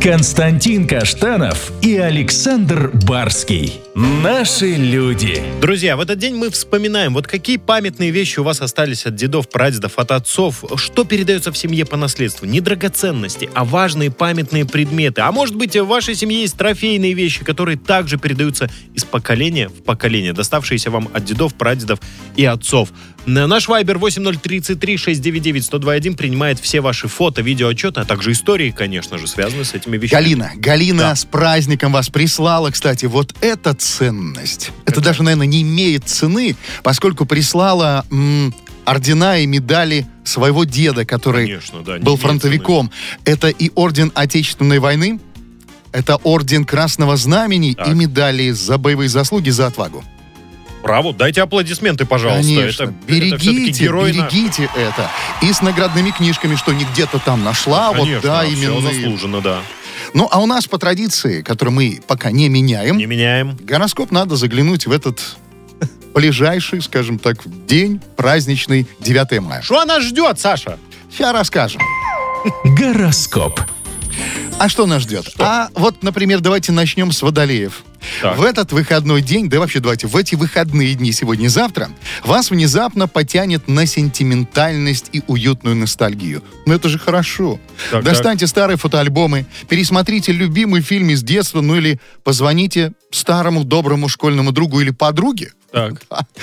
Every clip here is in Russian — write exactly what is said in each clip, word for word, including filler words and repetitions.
Константин Каштанов и Александр Барский. Наши люди. Друзья, в этот день мы вспоминаем, вот какие памятные вещи у вас остались от дедов, прадедов, от отцов, что передается в семье по наследству. Не драгоценности, а важные памятные предметы. А может быть, в вашей семье есть трофейные вещи, которые также передаются из поколения в поколение, доставшиеся вам от дедов, прадедов и отцов. Наш вайбер восемь ноль три три шесть девять девять сто два один принимает все ваши фото, видео, отчеты, а также истории, конечно же, связанные с этими вещами. Галина, Галина Да. с праздником вас прислала, кстати, вот эта ценность. Это даже, наверное, не имеет цены, поскольку прислала м, ордена и медали своего деда, который Конечно, да, не был имеет фронтовиком. Это и орден Отечественной войны, это орден Красного Знамени Так. и медали за боевые заслуги, за отвагу. Браво, дайте аплодисменты, пожалуйста. Конечно. Это, берегите, это все-таки герой наш. берегите это. И с наградными книжками, что не где-то там нашла, Конечно, вот да, все именно. заслуженно, да. Ну, а у нас по традиции, которую мы пока не меняем, Не меняем. гороскоп надо заглянуть в этот ближайший, скажем так, день праздничный, девятое мая. Что нас ждет, Саша? Сейчас расскажем. Гороскоп. А что нас ждет? А вот, например, давайте начнем с водолеев. Так. В этот выходной день, да вообще давайте, в эти выходные дни, сегодня и завтра, вас внезапно потянет на сентиментальность и уютную ностальгию. Ну это же хорошо. Так, Достаньте старые фотоальбомы, пересмотрите любимый фильм из детства, ну или позвоните старому доброму школьному другу или подруге. Так.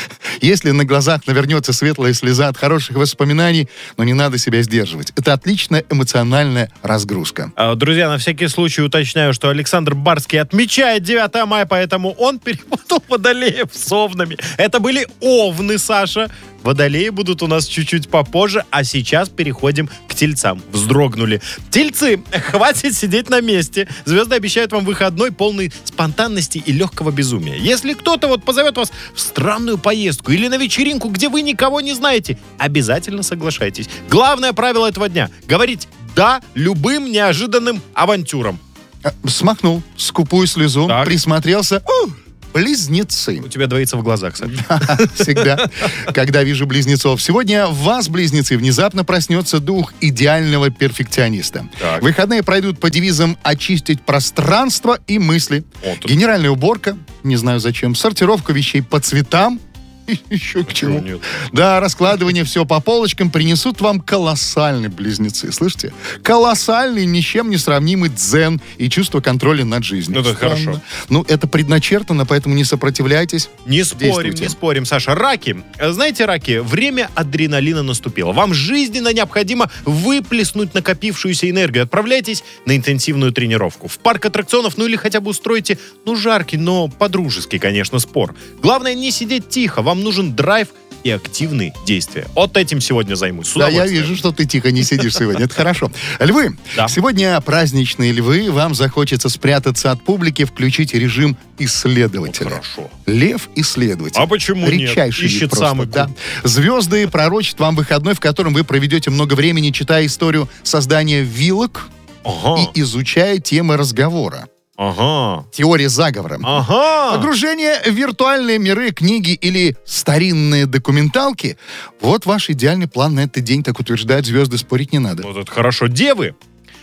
Если на глазах навернется светлая слеза от хороших воспоминаний, но не надо себя сдерживать. Это отличная эмоциональная разгрузка. А, Друзья, на всякий случай уточняю, что Александр Барский отмечает девятое мая, поэтому он перепутал водолеев с овнами. Это были овны, Саша. Водолеи будут у нас чуть-чуть попозже, а сейчас переходим к тельцам. Вздрогнули. Тельцы, хватит сидеть на месте. Звезды обещают вам выходной, полный спонтанности и легкого безумия. Если кто-то вот позовет вас в странную поездку или на вечеринку, где вы никого не знаете, обязательно соглашайтесь. Главное правило этого дня — говорить «да» любым неожиданным авантюрам. Э, Смахнул скупую слезу, Так. присмотрелся. У, близнецы. У тебя двоится в глазах, Саша. Всегда, когда вижу близнецов. Сегодня в вас, близнецы, внезапно проснется дух идеального перфекциониста. Так. Выходные пройдут по девизам «очистить пространство и мысли». О, тут- Генеральная уборка, не знаю зачем, сортировка вещей по цветам, и еще к чему. Нет. Да, раскладывание все по полочкам принесут вам колоссальные близнецы. Слышите? Колоссальный, ни с чем не сравнимый дзен и чувство контроля над жизнью. Ну, это Странно. хорошо. Ну, это предначертано, поэтому не сопротивляйтесь. Не спорим, Действуйте. не спорим, Саша. Раки. Знаете, раки, время адреналина наступило. Вам жизненно необходимо выплеснуть накопившуюся энергию. Отправляйтесь на интенсивную тренировку. В парк аттракционов, ну или хотя бы устройте, ну, жаркий, но по-дружески, конечно, спор. Главное, не сидеть тихо. Вам нужен драйв и активные действия. Вот этим сегодня займусь. С Да, я удовольствием. вижу, что ты тихо не сидишь сегодня. Это хорошо. Львы, Да. сегодня праздничные львы. Вам захочется спрятаться от публики, включить режим исследователя. Вот хорошо. Лев исследователь. А почему нет? Редчайший вид Ищет просто, самый да. круг. Звезды пророчат вам выходной, в котором вы проведете много времени, читая историю создания вилок Ага. и изучая темы разговора. Ага. Теория заговора. Ага. Погружение в виртуальные миры, книги или старинные документалки — вот ваш идеальный план на этот день, так утверждают звезды, спорить не надо. Вот это хорошо. Девы.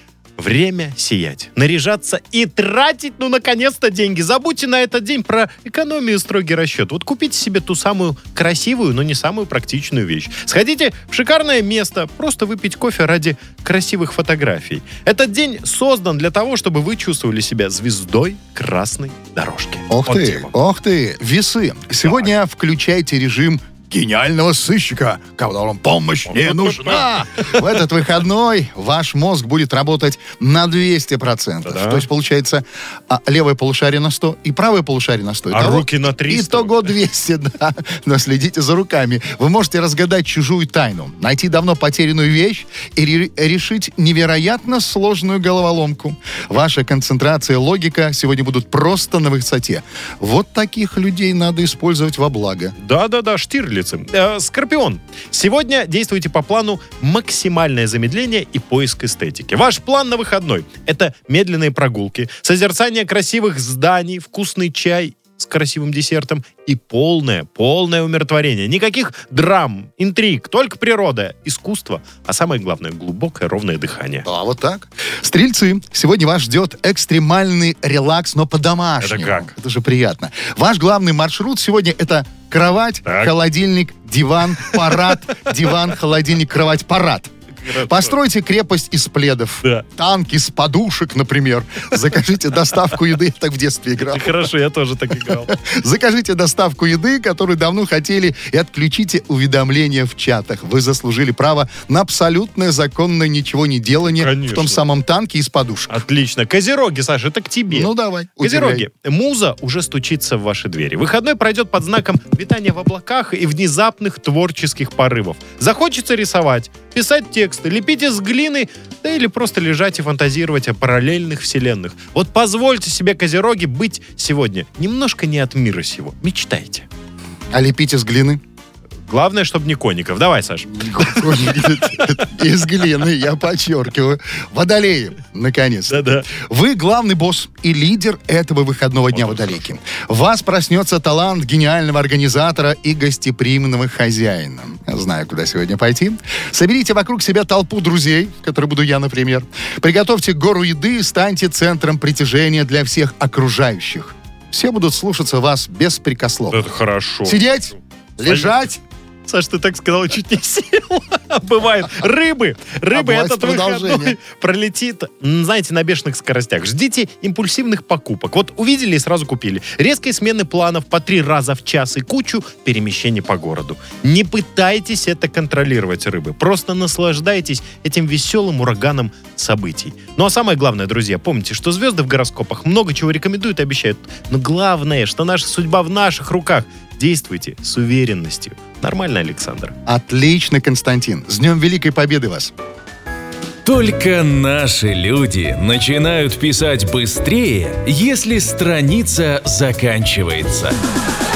Время сиять, наряжаться и тратить, ну, наконец-то, деньги. Забудьте на этот день про экономию и строгий расчет. Вот купите себе ту самую красивую, но не самую практичную вещь. Сходите в шикарное место, просто выпить кофе ради красивых фотографий. Этот день создан для того, чтобы вы чувствовали себя звездой красной дорожки. Ох Вот ты, тема. ох ты, весы. Сегодня включайте режим гениального сыщика, когда вам помощь не нужна. В этот выходной ваш мозг будет работать на двести процентов. Да-да. То есть, получается, а, левое полушарие на сто и правое полушарие на сто. А Итого- руки на триста. Итого двести, да. Но следите за руками. Вы можете разгадать чужую тайну, найти давно потерянную вещь и ре- решить невероятно сложную головоломку. Ваша концентрация и логика сегодня будут просто на высоте. Вот таких людей надо использовать во благо. Да-да-да, Штирлицы. Э, Скорпион. Сегодня действуйте по плану максимальное замедление и поиск эстетики. Ваш план на выходной — это медленные прогулки, созерцание красивых зданий, вкусный чай с красивым десертом и полное, полное умиротворение. Никаких драм, интриг, только природа, искусство, а самое главное, глубокое ровное дыхание. А вот так. Стрельцы, сегодня вас ждет экстремальный релакс, но по-домашнему. Это как? Это же приятно. Ваш главный маршрут сегодня это кровать, Так. холодильник, диван, парад, диван, холодильник, кровать, парад. Постройте крепость из пледов. Да. Танк из подушек, например. Закажите доставку еды. Я так в детстве играл. Хорошо, я тоже так играл. Закажите доставку еды, которую давно хотели, и отключите уведомления в чатах. Вы заслужили право на абсолютное законное ничего не делание Конечно. в том самом танке из подушек. Отлично. Козероги, Саша, это к тебе. Ну, давай. Козероги, муза уже стучится в ваши двери. Выходной пройдет под знаком витания в облаках и внезапных творческих порывов. Захочется рисовать, писать тексты, лепить из глины, да или просто лежать и фантазировать о параллельных вселенных. Вот позвольте себе, козероги, быть сегодня немножко не от мира сего. Мечтайте. А лепить из глины? Главное, чтобы не конников. Давай, Саш. Из глины, я подчеркиваю. Водолеи, наконец. Да-да. Вы главный босс и лидер этого выходного дня водолейки. В вас проснется талант гениального организатора и гостеприимного хозяина. Знаю, куда сегодня пойти. Соберите вокруг себя толпу друзей, которой буду я, например. Приготовьте гору еды и станьте центром притяжения для всех окружающих. Все будут слушаться вас беспрекословно. Это хорошо. Сидеть, лежать. Саш, ты так сказал, чуть не сел. Бывает. Рыбы. Рыбы, А этот бывает выходной продолжение. пролетит, м, знаете, на бешеных скоростях. Ждите импульсивных покупок. Вот увидели и сразу купили. Резкой смены планов по три раза в час и кучу перемещений по городу. Не пытайтесь это контролировать, рыбы. Просто наслаждайтесь этим веселым ураганом событий. Ну а самое главное, друзья, помните, что звезды в гороскопах много чего рекомендуют и обещают. Но главное, что наша судьба в наших руках. Действуйте с уверенностью. Нормально, Александр? Отлично, Константин. С Днем Великой Победы вас. Только наши люди начинают писать быстрее, если страница заканчивается.